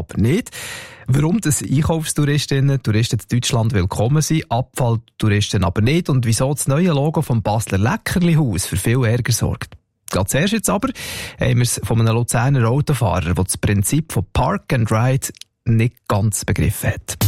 aber nicht. Warum das Einkaufstouristinnen und Touristen in Deutschland willkommen sind, Abfalltouristen aber nicht und wieso das neue Logo vom Basler Leckerlihaus für viel Ärger sorgt. Ganz zuerst jetzt aber haben wir es von einem Luzerner Autofahrer, der das Prinzip von Park and Ride nicht ganz begriffen hat.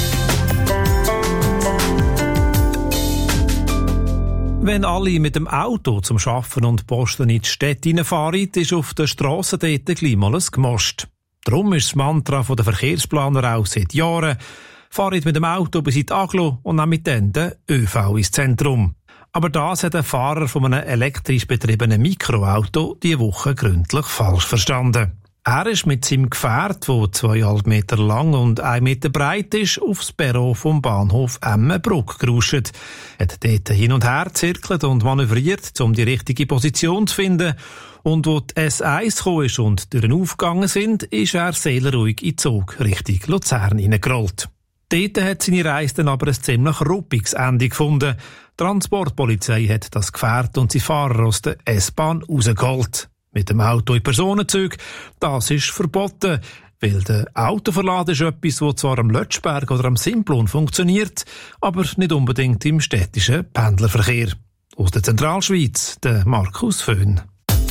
Wenn alle mit dem Auto zum Arbeiten und Posten in die Städte hineinfahren, ist auf der Strasse dort gleich mal ein Gemast. Darum ist das Mantra der Verkehrsplaner auch seit Jahren: fahrt mit dem Auto bis in die Aglo und dann mit den ÖV ins Zentrum. Aber das hat ein Fahrer von einem elektrisch betriebenen Mikroauto diese Woche gründlich falsch verstanden. Er ist mit seinem Gefährt, das 2,5 Meter lang und 1 Meter breit ist, aufs Perron vom Bahnhof Emmenbruck geruscht. Er hat dort hin und her zirkelt und manövriert, um die richtige Position zu finden. Und wo die S1 gekommen ist und Türen aufgegangen sind, ist er seelenruhig in den Zug Richtung Luzern hineingerollt. Dort hat seine Reise dann aber ein ziemlich ruppiges Ende gefunden. Die Transportpolizei hat das Gefährt und seine Fahrer aus der S-Bahn rausgeholt. Mit dem Auto in Personenzüge, das ist verboten, weil der Autoverladen ist etwas, das zwar am Lötschberg oder am Simplon funktioniert, aber nicht unbedingt im städtischen Pendlerverkehr. Aus der Zentralschweiz, der Markus Föhn.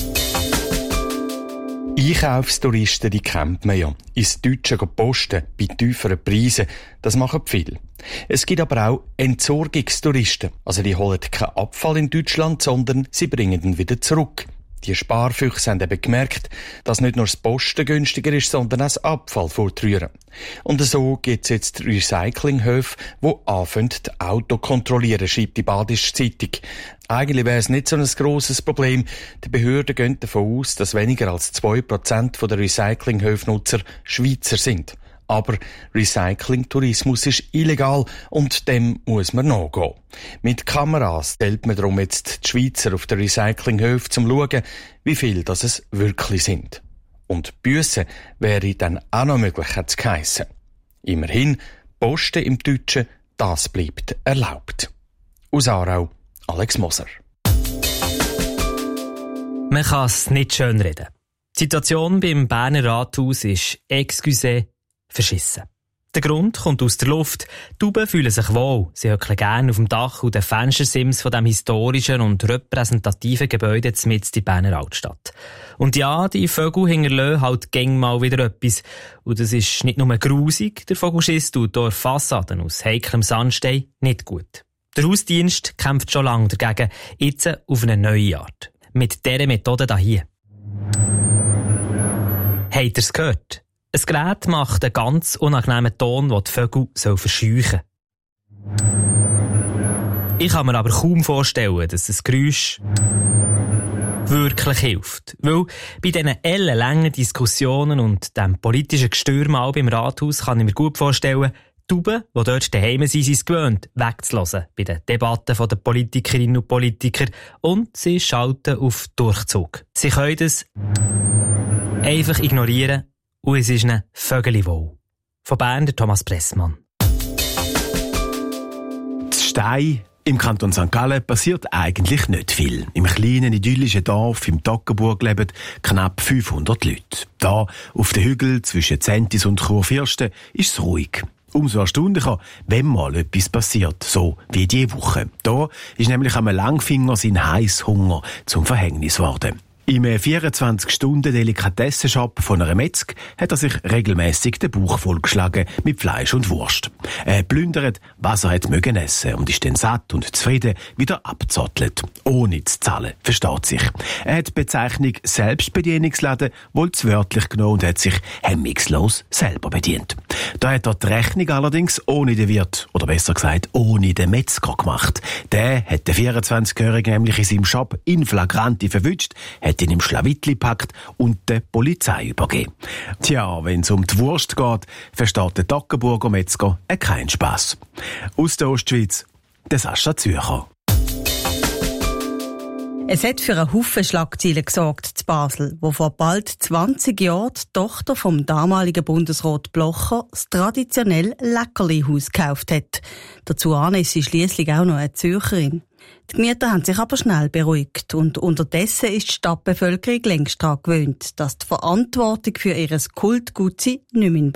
Einkaufstouristen, die kennt man ja. Ins Deutsche posten, bei tieferen Preisen. Das machen viele. Es gibt aber auch Entsorgungstouristen. Also die holen keinen Abfall in Deutschland, sondern sie bringen ihn wieder zurück. Die Sparfüchse haben eben gemerkt, dass nicht nur das Posten günstiger ist, sondern auch das Abfall fortrühren. Und so gibt es jetzt Recyclinghöfe, die anfangen, die Auto kontrollieren, schreibt die Badische Zeitung. Eigentlich wäre es nicht so ein grosses Problem. Die Behörden gehen davon aus, dass weniger als 2% der Recyclinghöfe-Nutzer Schweizer sind. Aber Recycling-Tourismus ist illegal und dem muss man nachgehen. Mit Kameras stellt man darum jetzt die Schweizer auf den Recyclinghöfen, um zu schauen, wie viel das es wirklich sind. Und Büssen wäre dann auch noch möglich, hat es geheissen. Immerhin, Posten im Deutschen, das bleibt erlaubt. Aus Aarau, Alex Moser. Man kann es nicht schönreden. Die Situation beim Berner Rathaus ist excusez verschissen. Der Grund kommt aus der Luft. Die Tauben fühlen sich wohl. Sie hockeln gerne auf dem Dach und den Fenstersims von dem historischen und repräsentativen Gebäude mitten in Berner Altstadt. Und ja, die Vögel hinterlassen halt gäng mal wieder etwas. Und das ist nicht nur grusig, der Vogelschiss tut durch Fassaden aus heiklem Sandstein nicht gut. Der Hausdienst kämpft schon lange dagegen, jetzt auf eine neue Art. Mit dieser Methode hier. Habt ihr es gehört? Ein Gerät macht einen ganz unangenehmen Ton, der die Vögel verscheuchen soll. Ich kann mir aber kaum vorstellen, dass das Geräusch wirklich hilft. Weil bei diesen ellenlangen Diskussionen und dem politischen Gestürm beim Rathaus kann ich mir gut vorstellen, die Tauben, die dort daheim sind es gewöhnt, wegzulassen bei den Debatten der Politikerinnen und Politiker und sie schalten auf Durchzug. Sie können das einfach ignorieren und es ist ein Vögeli-Wohl. Von Bern der Thomas Pressmann. Das Stein im Kanton St. Gallen passiert eigentlich nicht viel. Im kleinen idyllischen Dorf im Toggenburg leben knapp 500 Leute. Da, auf den Hügeln zwischen Zentis und Churfürsten, ist es ruhig. Umso erstaunlicher, wenn mal etwas passiert, so wie diese Woche. Da ist nämlich am Langfinger sein Heisshunger zum Verhängnis geworden. Im 24-Stunden-Delikatessenshop von einer Metzg hat er sich regelmäßig den Bauch vollgeschlagen mit Fleisch und Wurst. Er plündert, was er hat mögen essen und ist dann satt und zufrieden wieder abzottelt. Ohne zu zahlen, versteht sich. Er hat die Bezeichnung Selbstbedienungsladen wohl wörtlich genommen und hat sich hemmungslos selber bedient. Da hat er die Rechnung allerdings ohne den Wirt, oder besser gesagt, ohne den Metzger gemacht. Der hat den 24-Jährigen nämlich in seinem Shop in flagranti verwünscht, hat ihn im Schlawittli gepackt und der Polizei übergeben. Tja, wenn es um die Wurst geht, versteht der Toggenburger Metzger keinen Spass. Aus der Ostschweiz, der Sascha Zürcher. Es hat für einen Haufen Schlagzeilen gesorgt zu Basel, wo vor bald 20 Jahren die Tochter vom damaligen Bundesrat Blocher das traditionelle Leckerlihaus gekauft hat. Dazu ist sie schliesslich auch noch eine Zürcherin. Die Gemüter haben sich aber schnell beruhigt und unterdessen ist die Stadtbevölkerung längst daran gewöhnt, dass die Verantwortung für ihr Kultgut nicht mehr in